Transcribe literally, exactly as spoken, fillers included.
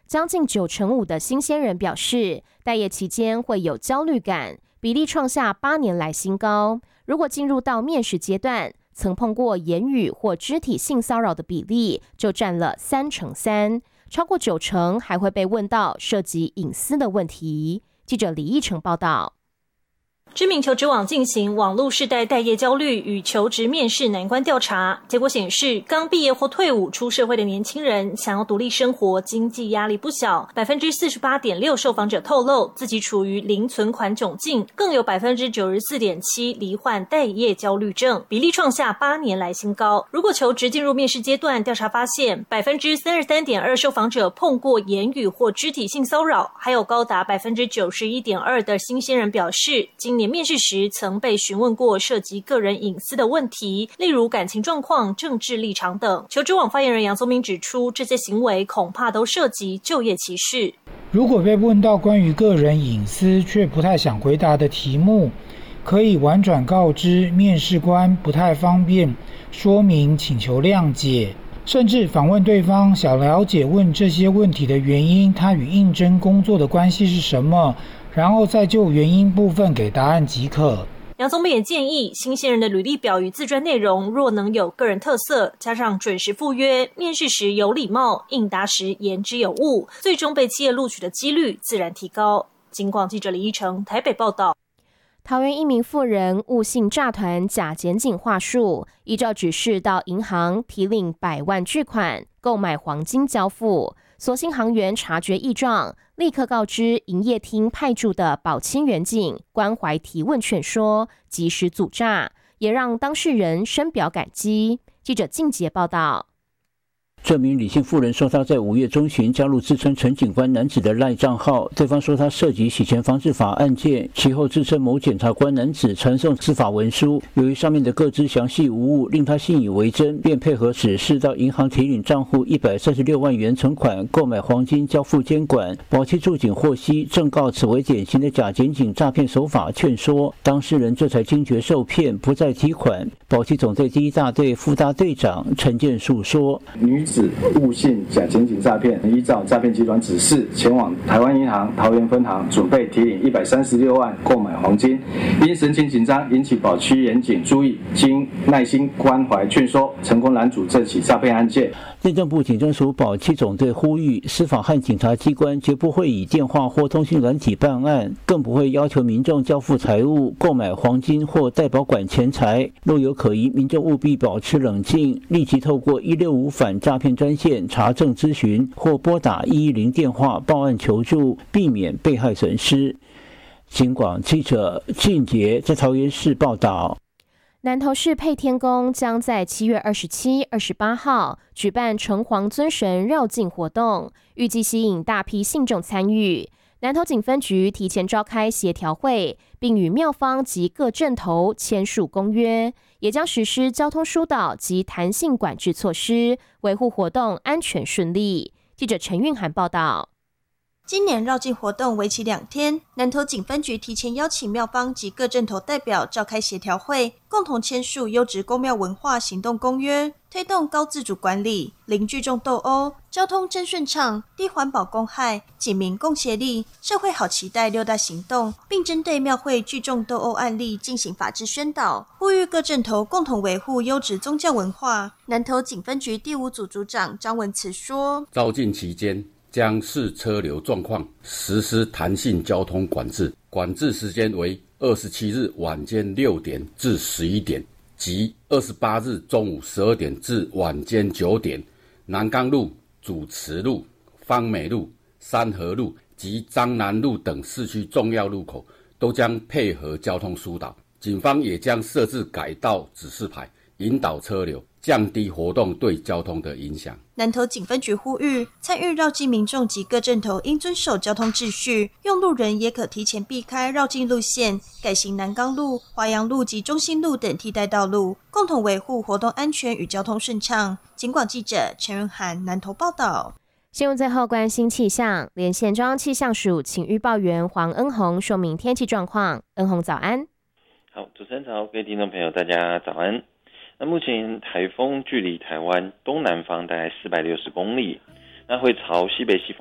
将近九成五的新鲜人表示，待业期间会有焦虑感，比例创下八年来新高。如果进入到面试阶段，曾碰过言语或肢体性骚扰的比例就占了三成三，超过九成还会被问到涉及隐私的问题。记者李义成报道。 知名求职网进行网络世代待业焦虑与求职面试难关调查，结果显示，刚毕业或退伍出社会的年轻人想要独立生活，经济压力不小。百分之四十八点六受访者透露自己处于零存款窘境，更有百分之九十四点七罹患待业焦虑症，比例创下八年来新高。如果求职进入面试阶段，调查发现，百分之三十三点二受访者碰过言语或肢体性骚扰，还有高达百分之九十一点二的新鲜人表示，今年面试时曾被询问过涉及个人隐私的问题，例如感情状况、政治立场等。求职网发言人杨宗明指出，这些行为恐怕都涉及就业歧视。 如果被问到关于个人隐私却不太想回答的题目，可以婉转告知面试官不太方便说明，请求谅解。甚至访问对方，想了解问这些问题的原因，他与应征工作的关系是什么，然后再就原因部分给答案即可。 杨宗明也建议，新鲜人的履历表与自传内容若能有个人特色，加上准时赴约，面试时有礼貌，应答时言之有物，最终被企业录取的几率自然提高。警广记者李依成台北报道。 桃园一名妇人误信诈团假检警话术，依照指示到银行提领百万巨款，购买黄金交付。所幸行员察觉异状，立刻告知营业厅派驻的保亲员警，关怀提问劝说，及时阻诈，也让当事人深表感激。记者静杰报道。 这名李姓妇人说，她在五月中旬加入自称陈警官男子的赖账号，对方说他涉及洗钱防治法案件，其后自称某检察官男子传送司法文书，由于上面的各资详细无误，令他信以为真，便配合指示到银行提领账户一百三十六万元存款，购买黄金交付监管。保期驻警获悉，正告此为典型的假检警诈骗手法，劝说当事人这才惊觉受骗，不再提款。保期总队第一大队副大队长陈建树说， 女子误信假检警诈骗，依照诈骗集团指示前往台湾银行桃园分行，准备提领一百三十六万购买黄金。因神情紧张，引起保区员警注意，经耐心关怀劝说，成功拦阻这起诈骗案件。 内政部警政署保期总队呼吁，司法和警察机关绝不会以电话或通讯软体办案，更不会要求民众交付财物、购买黄金或代保管钱财。若有可疑，民众务必保持冷静，立即透过一六五反诈骗专线查证咨询，或拨打一一零电话报案求助，避免被害损失。警广记者俊杰在桃园市报道。 南投市配天宫将在七月二十七、二十八号举办城隍尊神绕境活动，预计吸引大批信众参与。南投警分局提前召开协调会，并与庙方及各镇头签署公约，也将实施交通疏导及弹性管制措施，维护活动安全顺利。记者陈韵涵报道。 今年绕境活动为期两天，南投警分局提前邀请庙方及各镇头代表召开协调会，共同签署优质公庙文化行动公约，推动高自主管理、零聚众斗殴、交通真顺畅、低环保公害、警民共协力、社会好期待六大行动，并针对庙会聚众斗殴案例进行法制宣导，呼吁各镇头共同维护优质宗教文化。南投警分局第五组组长张文慈说， 绕境期间将视车流状况实施弹性交通管制，管制时间为二十七日晚间六点至十一点及二十八日中午十二点至晚间九点。南港路、主慈路、方美路、三和路及彰南路等市区重要路口都将配合交通疏导，警方也将设置改道指示牌，引导车流，降低活动对交通的影响。 南投警分局呼吁，参与绕境民众及各镇头应遵守交通秩序，用路人也可提前避开绕境路线，改行南港路、华阳路及中心路等替代道路，共同维护活动安全与交通顺畅。警广记者陈润涵南投报道。 新闻最后关心气象，连线中央气象署请预报员黄恩宏说明天气状况。恩宏早安。 好，主持人早，各位听众朋友大家早安。那目前台风距离台湾东南方大概四百六十公里，那会朝西北西